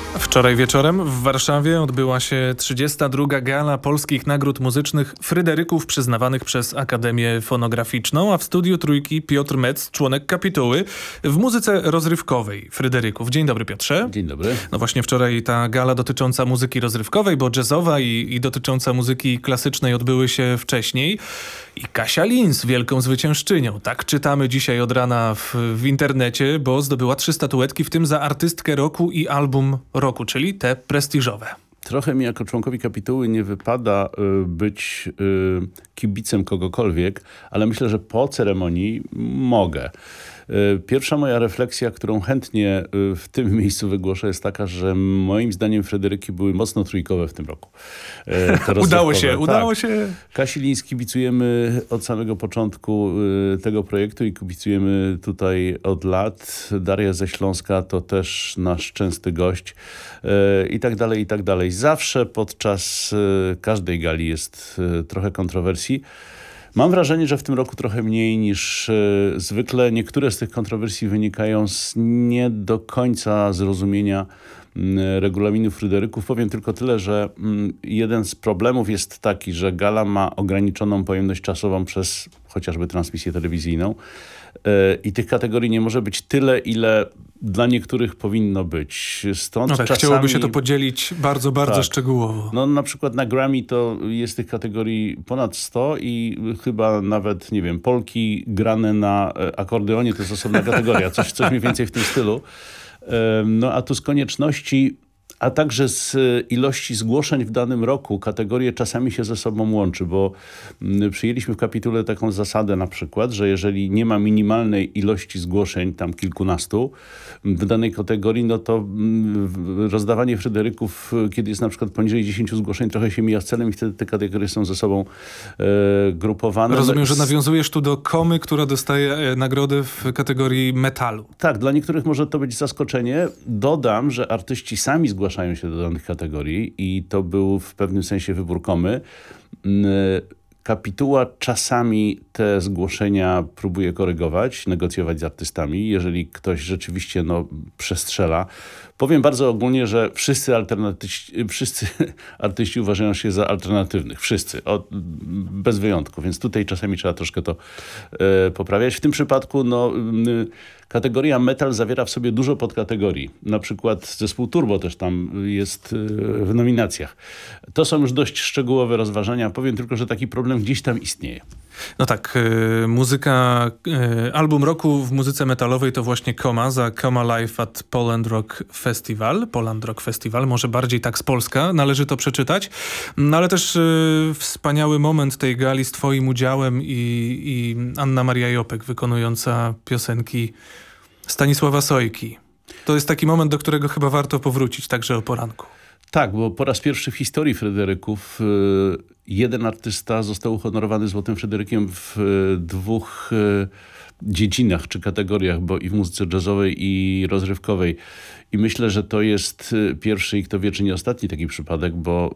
Wczoraj wieczorem w Warszawie odbyła się 32. Gala Polskich Nagród Muzycznych Fryderyków przyznawanych przez Akademię Fonograficzną, a w studiu Trójki Piotr Metz, członek kapituły w muzyce rozrywkowej Fryderyków. Dzień dobry, Piotrze. Dzień dobry. No właśnie wczoraj ta gala dotycząca muzyki rozrywkowej, bo jazzowa i dotycząca muzyki klasycznej odbyły się wcześniej. I Kasia Lins, wielką zwyciężczynią. Tak czytamy dzisiaj od rana w internecie, bo zdobyła 3 statuetki, w tym za artystkę roku i album roku, czyli te prestiżowe. Trochę mi jako członkowi kapituły nie wypada być kibicem kogokolwiek, ale myślę, że po ceremonii mogę. Pierwsza moja refleksja, którą chętnie w tym miejscu wygłoszę, jest taka, że moim zdaniem Fryderyki były mocno trójkowe w tym roku. Udało się. Kasi Lins kibicujemy od samego początku tego projektu i kibicujemy tutaj od lat. Daria ze Śląska to też nasz częsty gość i tak dalej, i tak dalej. Zawsze podczas każdej gali jest trochę kontrowersji. Mam wrażenie, że w tym roku trochę mniej niż zwykle. Niektóre z tych kontrowersji wynikają z nie do końca zrozumienia regulaminu Fryderyków. Powiem tylko tyle, że jeden z problemów jest taki, że gala ma ograniczoną pojemność czasową przez chociażby transmisję telewizyjną i tych kategorii nie może być tyle, ile dla niektórych powinno być. Stąd czasami chciałoby się to podzielić bardzo tak, szczegółowo. No na przykład na Grammy to jest tych kategorii ponad 100 i chyba nawet, nie wiem, polki grane na akordeonie to jest osobna kategoria. Coś mniej więcej w tym stylu. No a tu z konieczności, a także z ilości zgłoszeń w danym roku kategorie czasami się ze sobą łączy, bo przyjęliśmy w kapitule taką zasadę na przykład, że jeżeli nie ma minimalnej ilości zgłoszeń, tam kilkunastu w danej kategorii, no to rozdawanie Fryderyków, kiedy jest na przykład poniżej 10 zgłoszeń, trochę się mija z celem i wtedy te kategorie są ze sobą grupowane. Rozumiem, że nawiązujesz tu do Komy, która dostaje nagrodę w kategorii metalu. Tak, dla niektórych może to być zaskoczenie. Dodam, że artyści sami zgłaszają się do danych kategorii i to był w pewnym sensie wybór Komy. Kapituła czasami te zgłoszenia próbuje korygować, negocjować z artystami. Jeżeli ktoś rzeczywiście przestrzela. Powiem bardzo ogólnie, że wszyscy artyści uważają się za alternatywnych. Wszyscy, bez wyjątku. Więc tutaj czasami trzeba troszkę to poprawiać. W tym przypadku kategoria metal zawiera w sobie dużo podkategorii. Na przykład zespół Turbo też tam jest w nominacjach. To są już dość szczegółowe rozważania. Powiem tylko, że taki problem gdzieś tam istnieje. No tak, album roku w muzyce metalowej to właśnie Koma za Koma Live at Poland Rock Festival, może bardziej tak z Polska, należy to przeczytać. No ale też wspaniały moment tej gali z twoim udziałem i Anna Maria Jopek wykonująca piosenki Stanisława Sojki. To jest taki moment, do którego chyba warto powrócić także o poranku. Tak, bo po raz pierwszy w historii Fryderyków jeden artysta został uhonorowany Złotym Fryderykiem w 2 dziedzinach czy kategoriach, bo i w muzyce jazzowej i rozrywkowej. I myślę, że to jest pierwszy i kto wie, czy nie ostatni taki przypadek, bo